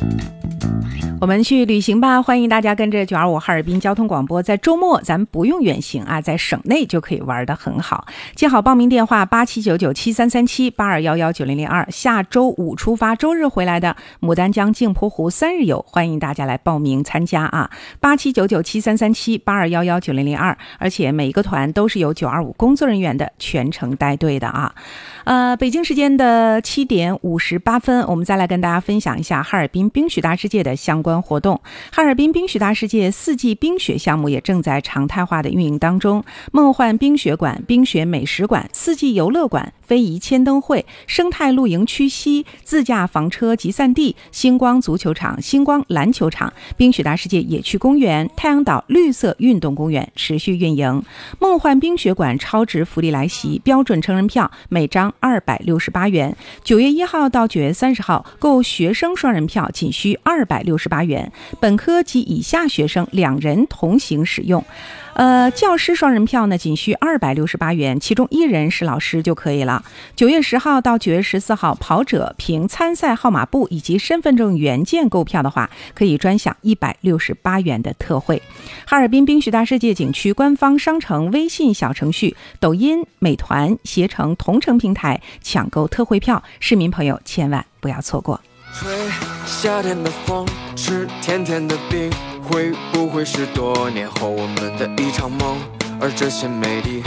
我们去旅行吧，欢迎大家跟着925哈尔滨交通广播，在周末咱不用远行啊，在省内就可以玩得很好。记好报名电话8799733782119002，下周5出发，周日回来的牡丹江镜泊湖3日游，欢迎大家来报名参加啊！8799733782119002，而且每一个团都是由925工作人员的全程带队的啊。北京时间的7点58分，我们再来跟大家分享一下哈尔滨冰雪大世界的相关活动。哈尔滨冰雪大世界4季冰雪项目也正在常态化的运营当中，梦幻冰雪馆、冰雪美食馆、4季游乐馆、非遗千灯会、生态露营区西、自驾房车集散地、星光足球场、星光篮球场、冰雪大世界野趣公园、太阳岛绿色运动公园持续运营。梦幻冰雪馆超值福利来袭，标准成人票每张268元，9月1号到9月30号购学生双人票仅需268元，本科及以下学生2人同行使用。教师双人票呢仅需268元，其中1人是老师就可以了。9月10号到9月14号，跑者凭参赛号码布以及身份证原件购票的话，可以专享168元的特惠。哈尔滨冰雪大世界景区官方商城、微信小程序、抖音、美团、携程同城平台抢购特惠票，市民朋友千万不要错过。 吹夏天的风，吃甜甜的冰，会不会是多年后我们的一场梦？而这些美丽